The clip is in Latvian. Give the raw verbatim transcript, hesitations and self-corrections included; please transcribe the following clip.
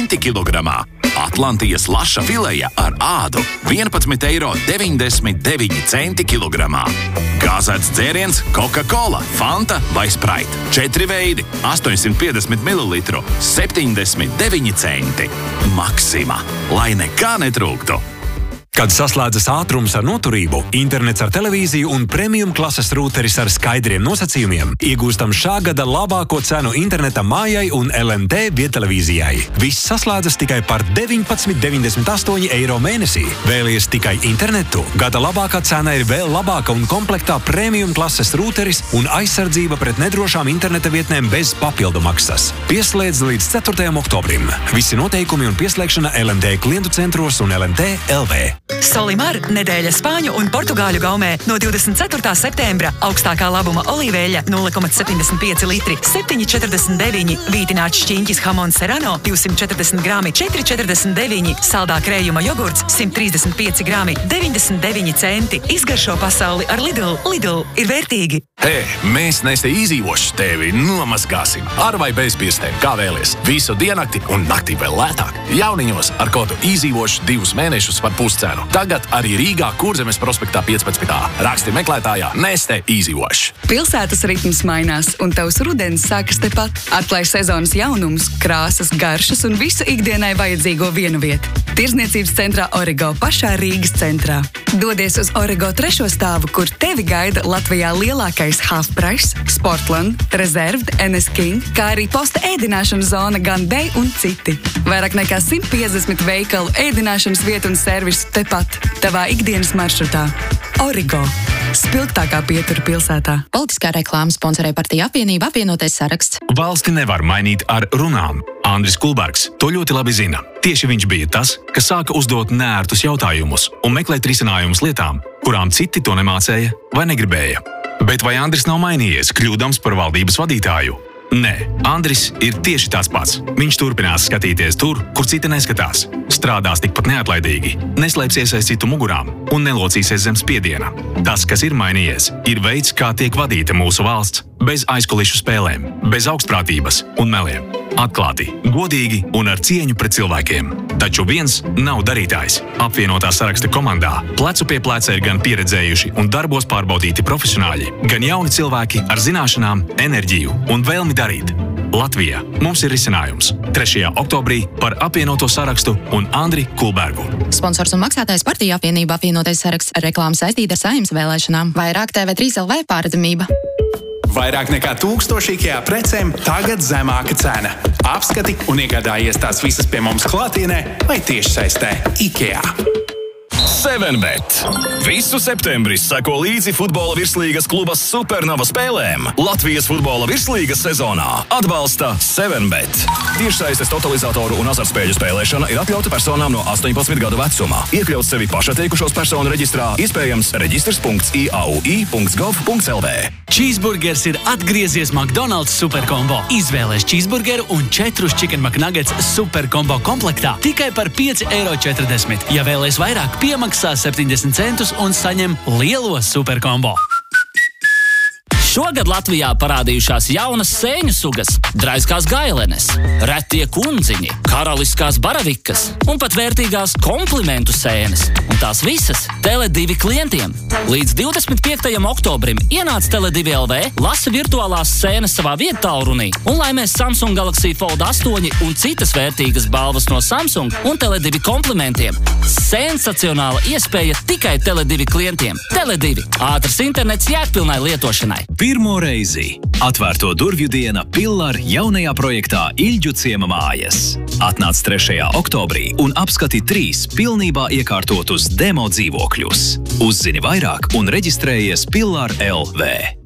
centi kilogramā. Atlantijas laša fileja ar ādu vienpadsmit eiro deviņdesmit deviņi centi kilogramā. Gāzēts dzēriens Coca-Cola, Fanta vai Sprite. Četri veidi, astoņsimt piecdesmit mililitru, septiņdesmit deviņi centi. Maxima, lai nekā netrūktu. Kad saslēdzas ātrums ar noturību, internets ar televīziju un premium klases rūteris ar skaidriem nosacījumiem, iegūstam šā gada labāko cenu interneta mājai un L M T viedtelevīzijai. Viss saslēdzas tikai par deviņpadsmit deviņdesmit astoņi eiro mēnesī. Vēlies tikai internetu? Gada labākā cena ir vēl labāka un komplektā premium klases rūteris un aizsardzība pret nedrošām interneta vietnēm bez papildu maksas. Pieslēdz līdz ceturtajam oktobrim. Visi noteikumi un pieslēgšana L M T klientu centros un L M T L V. Solimar nedēļa Spāņu un Portugāļu gaumē no divdesmit ceturtā septembra. Augstākā labuma olīveļa nulle komats septiņdesmit pieci litri, septiņi četrdesmit deviņi, vītināts šķiņķis Hamon Serrano divsimt četrdesmit grami, četri četrdesmit deviņi, saldā krējuma jogurts simt trīsdesmit pieci grami, deviņdesmit deviņi centi. Izgaršo pasauli ar Lidl. Lidl ir vērtīgi. Hei, mēs Neste izdzīvoši tevi nomazgāsim. Ar vai bez pirkstiem, kā vēlies. Visu diennakti un naktī vēl lētāk. Jauniņos ar kodu izdzīvoši divus mēnešus par puscenu. Tagad arī Rīgā Kurzemes prospektā piecpadsmit. Raksti meklētājā Neste izdzīvoši. Pilsētas ritms mainās, un tavs rudens sākas tepat. Atklāj sezonas jaunumus, krāsas, garšas un visu ikdienai vajadzīgo vienu vietu. Tirzniecības centrā Origo pašā Rīgas centrā. Dodies uz Origo trešo stāvu, kur tevi gaida Latvijā lielākais Half Price, Sportland, Reserved, N S King, kā arī posta ēdināšanas zona Gun Day un citi. Vairāk nekā simt piecdesmit veikalu, ēdināšanas vietu un servisu tepat, tavā ikdienas maršrutā. Origo. Spilgtākā pietura pilsētā. Politiskā reklāma sponsorē partija apvienība apvienotais saraksts. Valsti nevar mainīt ar runām. Andris Kulbergs to ļoti labi zina. Tieši viņš bija tas, kas sāka uzdot neērtus jautājumus un meklēt risinājumus lietām, kurām citi to nemācēja vai negribēja. Bet vai Andris nav mainījies, kļūdams par valdības vadītāju? Nē, Andris ir tieši tāds pats. Viņš turpinās skatīties tur, kur citi neskatās. Strādās tikpat neatlaidīgi, neslēpsies aiz citu mugurām un nelocīsies zem spiediena. Tas, kas ir mainījies, ir veids, kā tiek vadīta mūsu valsts, bez aizkulišu spēlēm, bez augstprātības un meliem. Atklāti, godīgi un ar cieņu pret cilvēkiem. Taču viens nav darītājs. Apvienotā saraksta komandā plecu pie pleca ir gan pieredzējuši un darbos pārbaudīti profesionāļi, gan jauni cilvēki ar zināšanām, enerģiju un vēlmi darīt. Latvijā mums ir risinājums. trešajā oktobrī par apvienoto sarakstu un Andri Kulbergu. Sponsors un maksātājs partija apvienība apvienotais saraksts. Reklāma saistīta ar Saeimas vēlēšanām. Vairāk T V trīs L V pārredzamība. Vairāk nekā tūkstoši IKEA precēm, tagad zemāka cena. Apskati un iegādājies tās visas pie mums klātienē vai tiešsaistē IKEA. seven bet. Visu septembri seko līdzi futbola virslīgas kluba Supernova spēlēm. Latvijas futbola virslīgas sezonā atbalsta seven bet. Tiešsaistes totalizatoru un azartspēļu spēlēšana ir atļauta personām no astoņpadsmit gadu vecumā. Iekļaut sevi pašatteikušos personu reģistrā, iespējams reģistrs punkts I A U I punkts gov punkts L V. Cheeseburgers ir atgriezies McDonald's superkombo. Izvēlēs cheeseburgeru un četrus chicken McNuggets superkombo komplektā tikai par pieci eiro četrdesmit. Ja vēlēs vairāk, piemaksā septiņdesmit centus un saņem lielo superkombo. Šogad Latvijā parādījušās jaunas sēņu sugas, draiskās gailenes, retie kundziņi, karaliskās baravikas un pat vērtīgās komplimentu sēnes. Un tās visas Tele divi klientiem. Līdz divdesmit piektajam oktobrim ienāc Tele divi L V, lasa virtuālās sēnes savā viedtālrunī un laimēs Samsung Galaxy Fold astoņi un citas vērtīgas balvas no Samsung un Tele divi komplimentiem. Sensacionāla iespēja tikai Tele divi klientiem. Tele divi – ātrs internets jēgpilnai lietošanai. Pirmo reizi atvērto durvju diena Pillar jaunajā projektā Ilģu ciema mājas. Atnāc trešajā oktobrī un apskati trīs pilnībā iekārtotus demo dzīvokļus. Uzzini vairāk un reģistrējies Pillar L V.